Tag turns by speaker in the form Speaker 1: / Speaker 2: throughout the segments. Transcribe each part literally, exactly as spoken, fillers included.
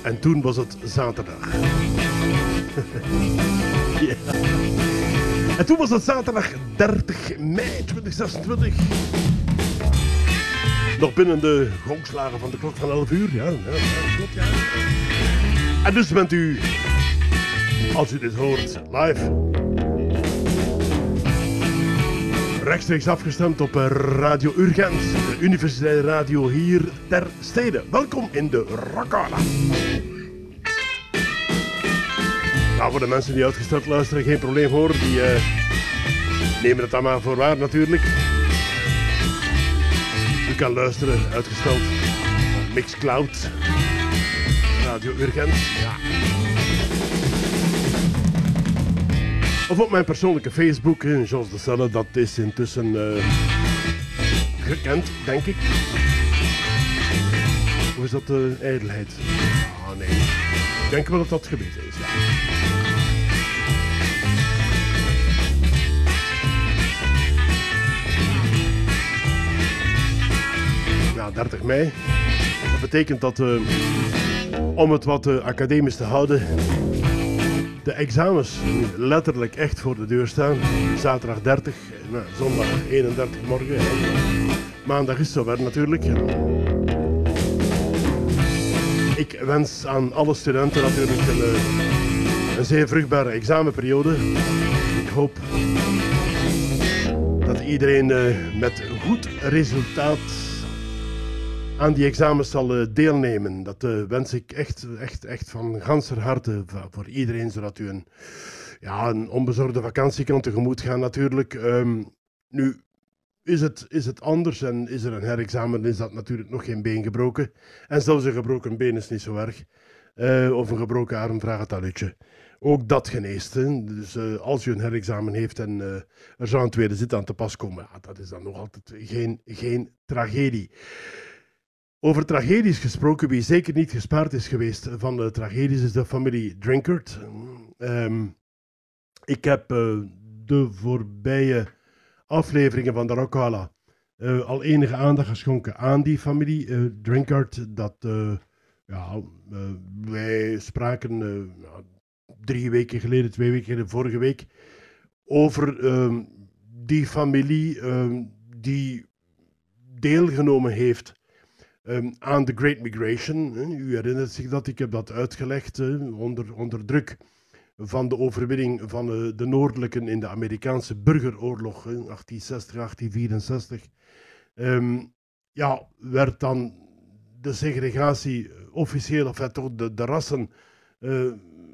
Speaker 1: En toen was het zaterdag. Yeah. En toen was het zaterdag dertig mei twintig zesentwintig. Nog binnen de gongslagen van de klok van elf uur. Ja, ja, ja, klopt, ja. En dus bent u, als u dit hoort, live. Rechtstreeks afgestemd op Radio Urgent, de universitaire radio hier ter stede. Welkom in de Rockala. Nou, voor de mensen die uitgesteld luisteren, geen probleem hoor. Die uh, nemen het dan maar voor waar natuurlijk. U kan luisteren, uitgesteld, Mixcloud, Radio Urgent, ja. Of op mijn persoonlijke Facebook, Jos de Celle, dat is intussen uh, gekend, denk ik. Hoe is dat de uh, ijdelheid? Ah, nee. Ik denk wel dat dat geweten is, ja. Ja, dertig mei. Dat betekent dat, uh, om het wat uh, academisch te houden, de examens letterlijk echt voor de deur staan. Zaterdag dertig, nou, zondag eenendertig morgen. Ja. Maandag is het zover natuurlijk. Ja. Ik wens aan alle studenten natuurlijk een, een zeer vruchtbare examenperiode. Ik hoop dat iedereen uh, met goed resultaat aan die examens zal uh, deelnemen. Dat uh, wens ik echt, echt, echt van ganser harte voor iedereen, zodat u een, ja, een onbezorgde vakantie kan tegemoet gaan natuurlijk. Um, nu is het, is het anders en is er een herexamen, is dat natuurlijk nog geen been gebroken. En zelfs een gebroken been is niet zo erg. Uh, of een gebroken arm, vraag het aan Utje. Ook dat geneest. Hè. Dus uh, als u een herexamen heeft en uh, er zou een tweede zit aan te pas komen, ja, dat is dan nog altijd geen, geen tragedie. Over tragedies gesproken, wie zeker niet gespaard is geweest van de tragedies, is de familie Drinkard. Um, ik heb uh, de voorbije afleveringen van de Rockala uh, al enige aandacht geschonken aan die familie uh, Drinkard. Dat, uh, ja, uh, wij spraken uh, drie weken geleden, twee weken geleden, vorige week, over uh, die familie uh, die deelgenomen heeft Um, aan de Great Migration. U herinnert zich dat, ik heb dat uitgelegd uh, onder, onder druk van de overwinning van uh, de Noordelijken in de Amerikaanse burgeroorlog in achttien zestig, achttien vierenzestig. Um, ja, werd dan de segregatie officieel, of toch de, de rassen, uh,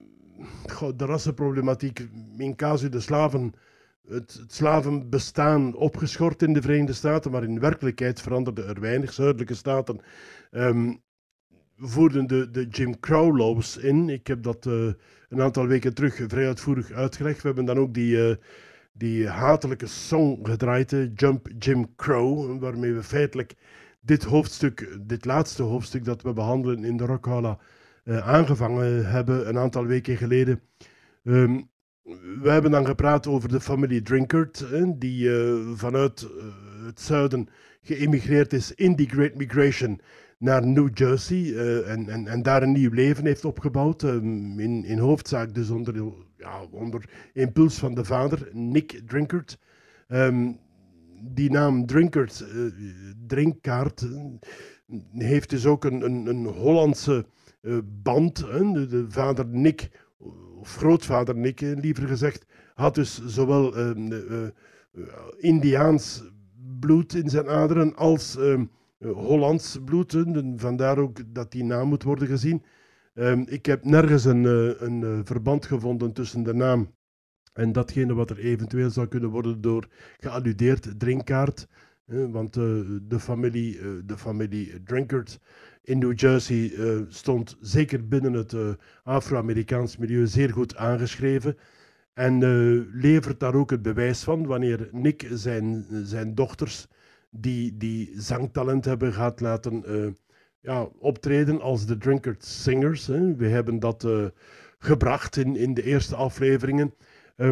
Speaker 1: de rassenproblematiek in casu de slaven, Het, het slavenbestaan opgeschort in de Verenigde Staten, maar in werkelijkheid veranderde er weinig. Zuidelijke staten um, voerden de, de Jim Crow laws in. Ik heb dat uh, een aantal weken terug vrij uitvoerig uitgelegd. We hebben dan ook die, uh, die hatelijke song gedraaid, uh, Jump Jim Crow, waarmee we feitelijk dit hoofdstuk, dit laatste hoofdstuk dat we behandelen in de Rockala, uh, aangevangen hebben een aantal weken geleden. Um, We hebben dan gepraat over de familie Drinkard, die uh, vanuit uh, het zuiden geëmigreerd is in die Great Migration naar New Jersey uh, en, en, en daar een nieuw leven heeft opgebouwd. Um, in, in hoofdzaak dus onder, ja, onder impuls van de vader, Nick Drinkard. Um, die naam Drinkard, uh, Drinkard, uh, heeft dus ook een, een, een Hollandse uh, band. Uh, de, de vader Nick, of grootvader Nick, liever gezegd, had dus zowel uh, uh, uh, Indiaans bloed in zijn aderen als uh, uh, Hollands bloed. Uh, vandaar ook dat die naam moet worden gezien. Uh, ik heb nergens een, uh, een uh, verband gevonden tussen de naam en datgene wat er eventueel zou kunnen worden door gealludeerd, Drinkard. Uh, want uh, de familie, uh, de familie Drinkard in New Jersey uh, stond zeker binnen het uh, Afro-Amerikaans milieu zeer goed aangeschreven. En uh, levert daar ook het bewijs van wanneer Nick zijn, zijn dochters, die, die zangtalent hebben, gaat laten uh, ja, optreden als de Drinkard Singers. Hè. We hebben dat uh, gebracht in, in de eerste afleveringen. Um,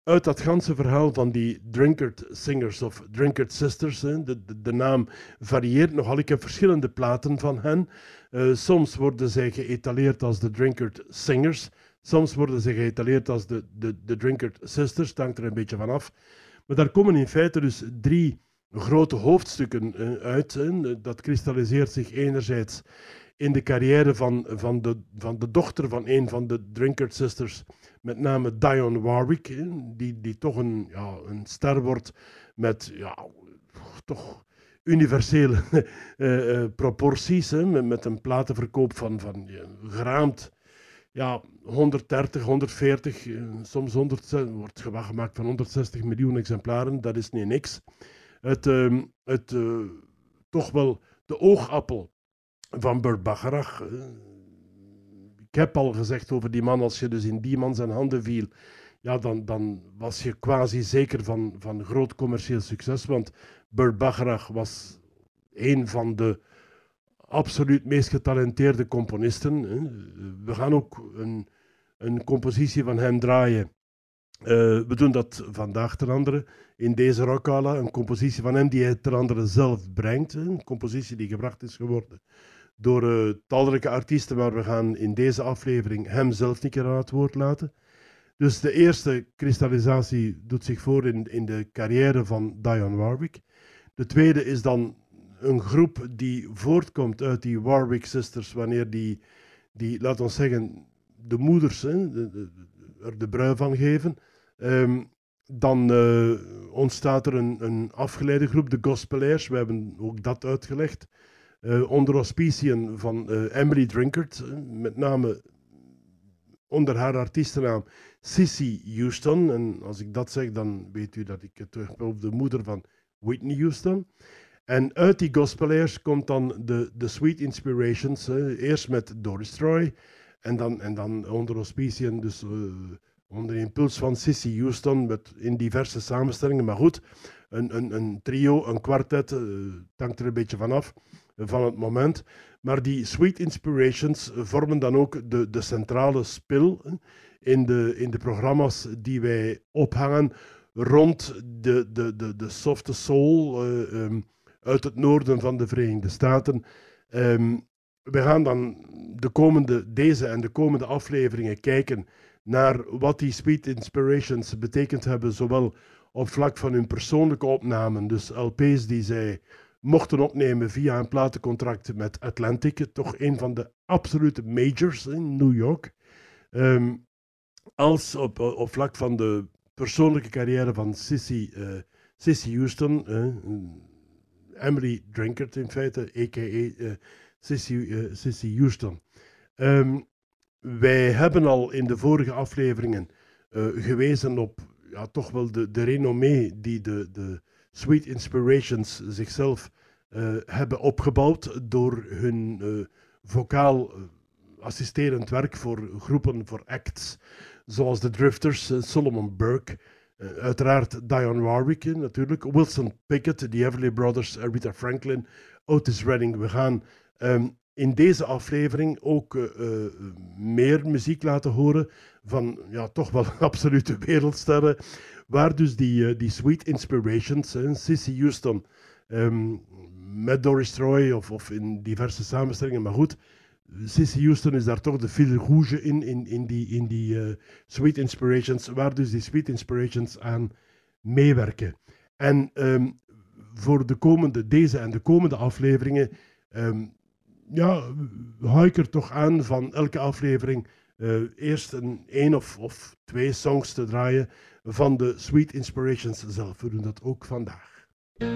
Speaker 1: uit dat ganse verhaal van die Drinkard Singers of Drinkard Sisters, hè, de, de, de naam varieert nogal. Ik heb verschillende platen van hen. Uh, soms worden zij geëtaleerd als de Drinkard Singers. Soms worden ze geëtaleerd als de, de, de Drinkard Sisters. Het hangt er een beetje van af. Maar daar komen in feite dus drie grote hoofdstukken uh, uit. Hè. Dat kristalliseert zich enerzijds in de carrière van, van, de, van de dochter van een van de Drinkard Sisters, met name Dionne Warwick, hè, die, die toch een, ja, een ster wordt met ja, toch universele uh, uh, proporties, hè, met, met een platenverkoop van, van ja, geraamd ja, honderddertig, honderdveertig, uh, soms honderd, wordt gewacht gemaakt van honderdzestig miljoen exemplaren, dat is niet niks. Het, uh, het uh, toch wel de oogappel van Burt Bacharach. Uh, ik heb al gezegd over die man, als je dus in die man zijn handen viel, ja, dan, dan was je quasi zeker van, van groot commercieel succes, want Burt Bacharach was een van de absoluut meest getalenteerde componisten. Hè. We gaan ook een, een compositie van hem draaien. Uh, we doen dat vandaag ten andere in deze Rockala, een compositie van hem die hij ten andere zelf brengt. Hè. Een compositie die gebracht is geworden door uh, talrijke artiesten, maar we gaan in deze aflevering hem zelf een keer aan het woord laten. Dus de eerste kristallisatie doet zich voor in, in de carrière van Dionne Warwick. De tweede is dan een groep die voortkomt uit die Warwick Sisters, wanneer die, die laten we zeggen, de moeders hè, de, de, er de brui van geven. Um, dan uh, ontstaat er een, een afgeleide groep, de Gospelaires. We hebben ook dat uitgelegd. Uh, onder auspiciën van uh, Emily Drinkard, uh, met name onder haar artiestennaam Cissy Houston. En als ik dat zeg, dan weet u dat ik het terug ben op de moeder van Whitney Houston. En uit die Gospelaires komt dan de, de Sweet Inspirations. Uh, eerst met Doris Troy en dan, en dan onder auspiciën, dus uh, onder impuls van Cissy Houston, met, in diverse samenstellingen. Maar goed, een, een, een trio, een kwartet, uh, het hangt er een beetje vanaf van het moment. Maar die Sweet Inspirations vormen dan ook de, de centrale spil in de, in de programma's die wij ophangen rond de, de, de, de softe soul uh, um, uit het noorden van de Verenigde Staten. Um, we gaan dan de komende, deze en de komende afleveringen kijken naar wat die Sweet Inspirations betekend hebben, zowel op vlak van hun persoonlijke opnamen, dus L P's die zij mochten opnemen via een platencontract met Atlantic, toch een van de absolute majors in New York. Um, als op, op vlak van de persoonlijke carrière van Cissy, uh, Cissy Houston, uh, Emily Drinkard in feite, a k a. Uh, Cissy, uh, Cissy Houston. Um, wij hebben al in de vorige afleveringen uh, gewezen op ja, toch wel de, de renommee die de, de Sweet Inspirations zichzelf uh, hebben opgebouwd door hun uh, vocaal uh, assisterend werk voor groepen, voor acts, zoals de Drifters, uh, Solomon Burke, uh, uiteraard Dionne Warwick uh, natuurlijk, Wilson Pickett, de Everly Brothers, uh, Rita Franklin, Otis Redding. We gaan um, in deze aflevering ook uh, uh, meer muziek laten horen van ja, toch wel absolute wereldsterren, waar dus die, uh, die Sweet Inspirations, uh, Cissy Houston, um, met Doris Troy of, of in diverse samenstellingen, maar goed, Cissy Houston is daar toch de fil rouge in, in, in die, in die uh, Sweet Inspirations, waar dus die Sweet Inspirations aan meewerken. En um, voor de komende, deze en de komende afleveringen, um, ja, hou ik er toch aan van elke aflevering uh, eerst een één of, of twee songs te draaien van de Sweet Inspirations zelf. We doen dat ook vandaag.